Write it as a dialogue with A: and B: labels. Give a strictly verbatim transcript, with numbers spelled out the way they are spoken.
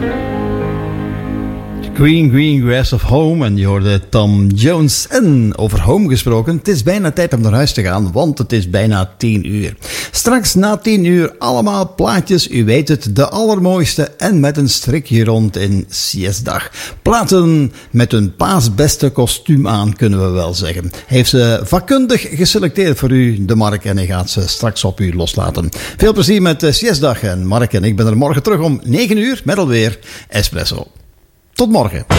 A: Green Green Grass of Home en je hoorde Tom Jones. En over home gesproken, het is bijna tijd om naar huis te gaan, want het is bijna tien uur. Straks na tien uur allemaal plaatjes, u weet het, de allermooiste en met een strikje rond in Siesdag. Platen met hun paasbeste kostuum aan, kunnen we wel zeggen. Heeft ze vakkundig geselecteerd voor u, de Mark, en hij gaat ze straks op u loslaten. Veel plezier met Siesdag en Mark en ik ben er morgen terug om negen uur met alweer Espresso. Tot morgen.